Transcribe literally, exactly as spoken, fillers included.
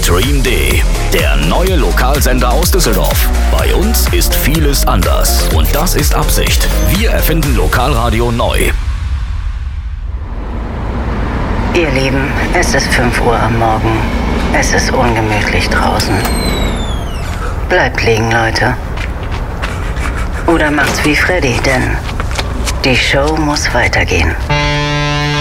Stream D, der neue Lokalsender aus Düsseldorf. Bei uns ist vieles anders und das ist Absicht. Wir erfinden Lokalradio neu. Ihr Lieben, es ist fünf Uhr am Morgen. Es ist ungemütlich draußen. Bleibt liegen, Leute. Oder macht's wie Freddy, denn die Show muss weitergehen.